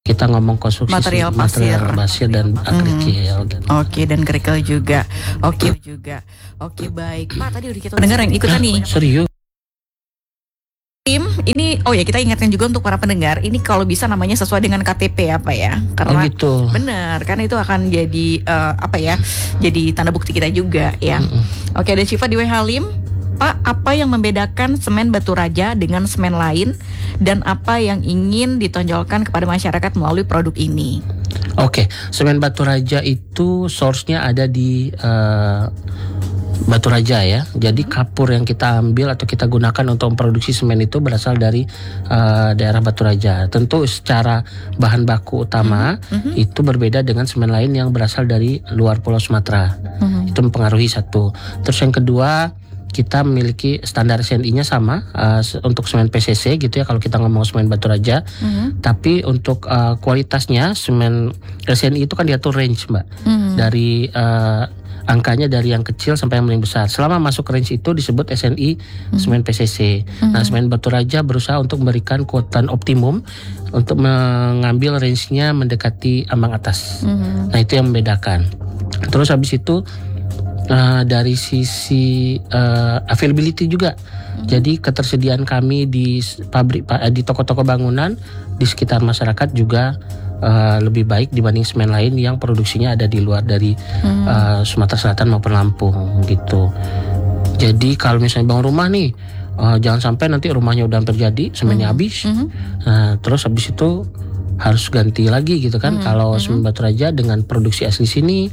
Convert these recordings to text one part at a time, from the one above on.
kita ngomong konstruksi material pasir dan kerikil. Oke, dan kerikil juga. Oke, baik. Pak, tadi udah kita dengar yang ikutan nih. Serius? Tim, ini kita ingatkan juga untuk para pendengar, ini kalau bisa namanya sesuai dengan KTP ya Pak ya. Karena gitu. Benar, karena itu akan jadi jadi tanda bukti kita juga ya. Oke, ada Syifa di WH Halim. Pak, apa yang membedakan semen Batu Raja dengan semen lain dan apa yang ingin ditonjolkan kepada masyarakat melalui produk ini? Oke, semen Batu Raja itu source-nya ada di Batu Raja ya. Jadi kapur yang kita ambil atau kita gunakan untuk memproduksi semen itu berasal dari daerah Batu Raja. Tentu secara bahan baku utama itu berbeda dengan semen lain yang berasal dari luar Pulau Sumatera. Itu mempengaruhi satu. Terus yang kedua, kita memiliki standar SNI-nya sama untuk semen PCC gitu ya kalau kita ngomong semen Batu Raja. Tapi untuk kualitasnya semen SNI itu kan diatur range Mbak. Dari angkanya dari yang kecil sampai yang paling besar. Selama masuk range itu disebut SNI semen PCC. Nah, semen Batu Raja berusaha untuk memberikan kuatan optimum untuk mengambil range-nya mendekati ambang atas. Nah, itu yang membedakan. Terus habis itu dari sisi availability juga. Jadi ketersediaan kami di pabrik, di toko-toko bangunan di sekitar masyarakat juga lebih baik dibanding semen lain yang produksinya ada di luar dari Sumatera Selatan maupun Lampung gitu. Jadi kalau misalnya bangun rumah nih, jangan sampai nanti rumahnya udah hampir jadi, semennya habis. Terus habis itu harus ganti lagi gitu kan. Kalau semen Batu Raja dengan produksi asli sini,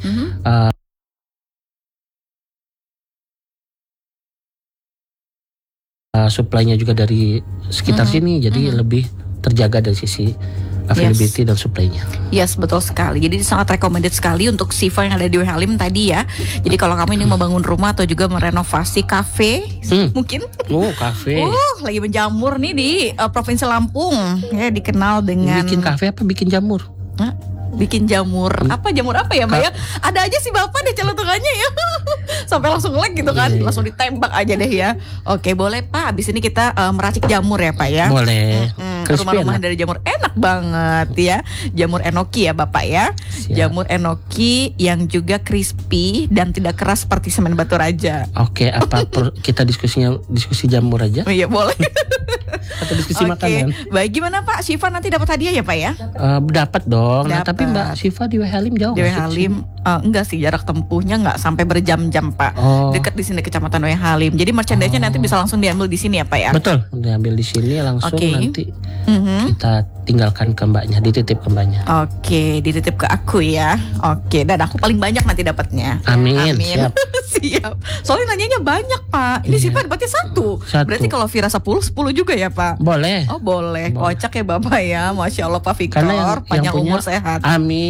supply-nya juga dari sekitar sini, jadi lebih terjaga dari sisi availability dan supply-nya. Yes, betul sekali. Jadi sangat recommended sekali untuk Syifa yang ada di WH Halim tadi ya. Jadi kalau kamu ini membangun rumah atau juga merenovasi kafe, mungkin. Kafe. Lagi menjamur nih di Provinsi Lampung. Ya, dikenal dengan bikin kafe apa bikin jamur? Bikin jamur. Jamur apa ya Mbak ya? Ada aja sih Bapak deh celutukannya ya. Sampai langsung lag gitu kan. Langsung ditembak aja deh ya. Oke, boleh Pak. Abis ini kita meracik jamur ya Pak ya. Boleh. Rumah-rumah dari jamur enak banget ya. Jamur enoki ya Bapak ya. Siap. Jamur enoki yang juga crispy dan tidak keras seperti semen Batu Raja. Oke, kita diskusi jamur aja? Iya, boleh. Atau diskusi makanan. Baik, gimana Pak? Syifa nanti dapat hadiah ya Pak ya? Dapat dong. Nah, Dapat. tapi Mbak Syifa di WH Halim jauh. Di WH Halim enggak sih, jarak tempuhnya enggak sampai berjam-jam Pak. Dekat di sini Kecamatan WH Halim. Jadi merchandise-nya nanti bisa langsung diambil di sini ya Pak ya? Betul, diambil di sini langsung. Nanti kita tinggalkan ke Mbaknya, dititip ke Mbaknya. Oke, dititip ke aku ya. Oke, dan aku paling banyak nanti dapatnya. Amin. Siap. Siap. Soalnya nanyanya banyak Pak. Ini Syifa dapatnya satu. Berarti kalau Vira 10 juga ya Pak? Boleh. Oh boleh. Kocak ya Bapak ya. Masya Allah Pak Victor. Panjang umur sehat.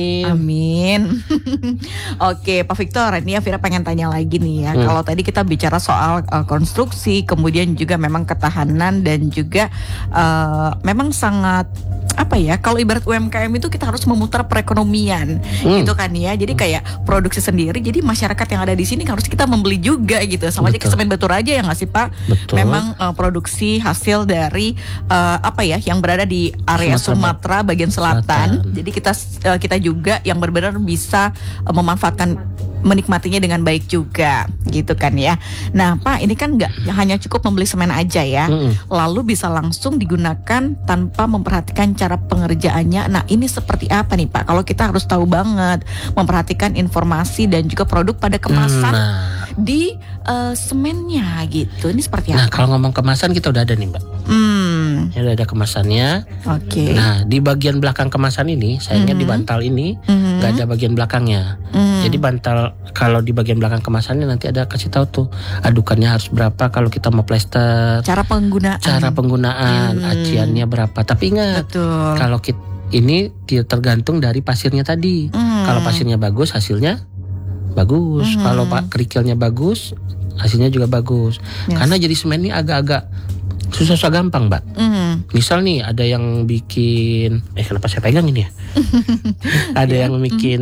Amin. Oke Pak Victor, ini ya Vira pengen tanya lagi nih ya. Kalau tadi kita bicara soal konstruksi, kemudian juga memang ketahanan dan juga memang sangat kalau ibarat UMKM itu kita harus memutar perekonomian gitu kan ya. Jadi kayak produksi sendiri, jadi masyarakat yang ada di sini harus kita membeli juga gitu. Sama aja ke semen Batu Raja ya nggak sih Pak? Betul. Memang produksi hasil dari yang berada di area Sumatera bagian selatan. Jadi kita juga yang benar-benar bisa memanfaatkan, menikmatinya dengan baik juga gitu kan ya. Nah Pak, ini kan nggak hanya cukup membeli semen aja ya, lalu bisa langsung digunakan tanpa memperhatikan cara pengerjaannya. Nah ini seperti apa nih Pak? Kalau kita harus tahu banget, memperhatikan informasi dan juga produk pada kemasan di semennya gitu. Ini seperti apa? Nah kalau ngomong kemasan kita udah ada nih Mbak. Ini udah ada kemasannya. Oke. Nah di bagian belakang kemasan ini, sayangnya di bantal ini nggak ada bagian belakangnya. Jadi bantal, kalau di bagian belakang kemasannya nanti ada kasih tahu tuh adukannya harus berapa kalau kita mau plester. Cara penggunaan, aciannya berapa. Tapi ingat, kalau ini tergantung dari pasirnya tadi. Kalau pasirnya bagus, hasilnya bagus. Kalau kerikilnya bagus, hasilnya juga bagus. Karena jadi semen ini agak-agak susah gampang Mbak. Misal nih ada yang bikin kenapa saya pegang ini ya? Ada yang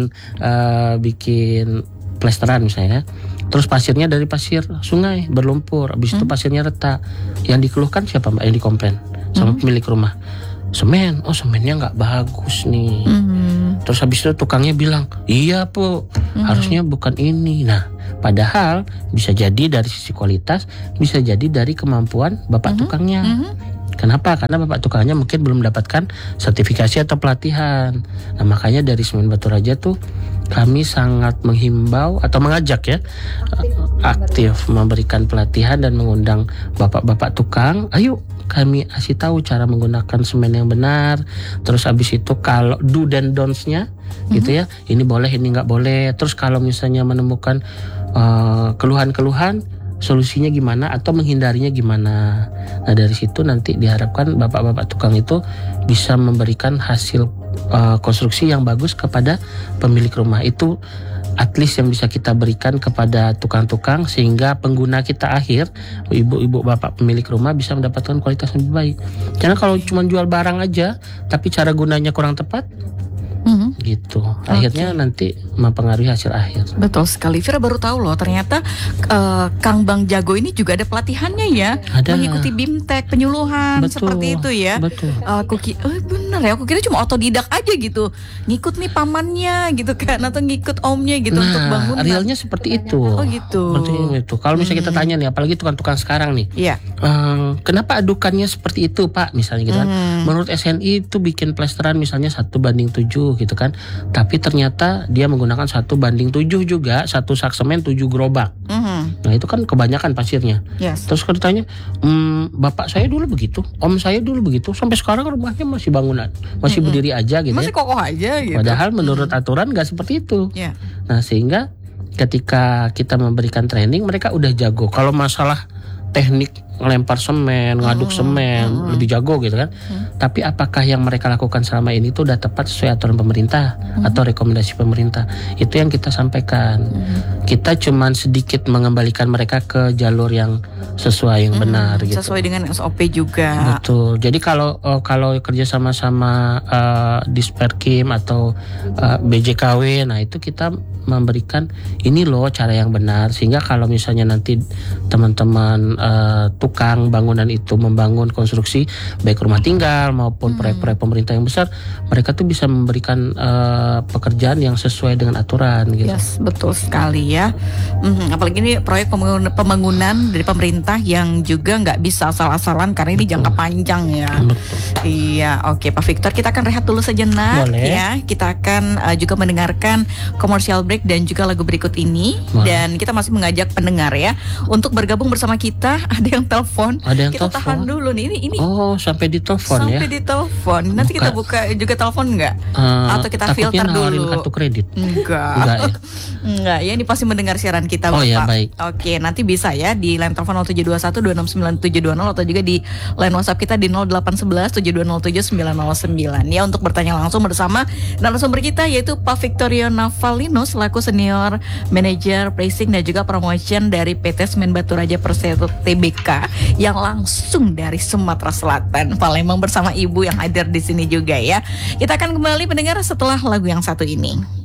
bikin plesteran misalnya, terus pasirnya dari pasir sungai berlumpur, habis itu pasirnya retak. Yang dikeluhkan siapa Mbak? Yang dikomplain sama pemilik rumah. semen, oh semennya nggak bagus nih. Terus habis itu tukangnya bilang, iya Bu, harusnya bukan ini. Nah, padahal bisa jadi dari sisi kualitas, bisa jadi dari kemampuan bapak tukangnya. Kenapa? Karena bapak tukangnya mungkin belum mendapatkan sertifikasi atau pelatihan. Nah, makanya dari Semen Batu Raja tuh kami sangat menghimbau atau mengajak ya, aktif memberikan pelatihan dan mengundang bapak-bapak tukang. Ayo kami kasih tahu cara menggunakan semen yang benar. Terus habis itu kalau do dan don'ts-nya gitu ya, ini boleh ini nggak boleh. Terus kalau misalnya menemukan keluhan-keluhan, solusinya gimana atau menghindarinya gimana. Nah dari situ nanti diharapkan bapak-bapak tukang itu bisa memberikan hasil konstruksi yang bagus kepada pemilik rumah. Itu at least yang bisa kita berikan kepada tukang-tukang, sehingga pengguna kita akhir, ibu-ibu bapak pemilik rumah bisa mendapatkan kualitas yang lebih baik. Karena kalau cuma jual barang aja tapi cara gunanya kurang tepat, gitu, akhirnya nanti mempengaruhi hasil akhir. Betul sekali. Vira baru tahu loh, ternyata Kang Bang Jago ini juga ada pelatihannya ya, Ada. mengikuti BIMTEK penyuluhan. Betul, seperti itu ya. betul. Bener ya, aku kira cuma otodidak aja gitu, ngikut nih pamannya gitu kan, atau ngikut omnya gitu untuk Nah, bangunan. realnya seperti itu. Oh gitu. Betul itu. Kalau misalnya kita tanya nih, apalagi tukang-tukang sekarang nih, Iya. kenapa adukannya seperti itu Pak, misalnya gitu kan. Menurut SNI itu bikin plesteran misalnya 1:7 gitu kan, tapi ternyata dia menggunakan 1:7 juga, satu sak semen 7 gerobak. Nah itu kan kebanyakan pasirnya. Yes. Terus kalau ditanya, bapak saya dulu begitu, om saya dulu begitu, sampai sekarang rumahnya masih bangunan, masih berdiri aja gitu Masih ya. kokoh aja gitu. Padahal menurut aturan nggak seperti itu. Ya. Nah sehingga ketika kita memberikan training, mereka udah jago. Kalau masalah teknik ngelempar semen, ngaduk semen, lebih jago gitu kan. Tapi apakah yang mereka lakukan selama ini itu udah tepat sesuai aturan pemerintah atau rekomendasi pemerintah? Itu yang kita sampaikan. Kita cuman sedikit mengembalikan mereka ke jalur yang sesuai, yang benar gitu. Sesuai dengan SOP juga. Betul. Jadi kalau kerja sama-sama Disperkim atau BJKW, nah itu kita memberikan ini loh cara yang benar, sehingga kalau misalnya nanti teman-teman tukang bangunan itu membangun konstruksi baik rumah tinggal maupun proyek-proyek pemerintah yang besar, mereka tuh bisa memberikan pekerjaan yang sesuai dengan aturan gitu. Yes, betul sekali ya. Apalagi ini proyek pembangunan dari pemerintah yang juga nggak bisa asal-asalan karena ini jangka panjang ya. Betul. Iya, oke Pak Victor, kita akan rehat dulu sejenak. Boleh. Ya. Kita akan juga mendengarkan commercial break dan juga lagu berikut ini. Boleh. Dan kita masih mengajak pendengar ya untuk bergabung bersama kita. Ada yang telepon. Ada yang kita telepon. tahan dulu nih. Ini Oh, sampai ditelepon ya. sampai ditelepon. Nanti kita buka juga telepon nggak? Atau kita Takutnya filter nawarin dulu. kartu kredit. Enggak. Enggak ya? Enggak ya, ini pasti mendengar siaran kita Oh Bapak. ya, baik. Oke, nanti bisa ya di line telepon 0721269720 atau juga di line WhatsApp kita di 0811720799 ya untuk bertanya langsung bersama narasumber kita yaitu Pak Victorio Navalino selaku senior manager pricing dan juga promotion dari PT Semen Batu Raja Persero Tbk yang langsung dari Sumatera Selatan, Palembang, bersama Ibu yang hadir di sini juga ya. Kita akan kembali mendengar setelah lagu yang satu ini.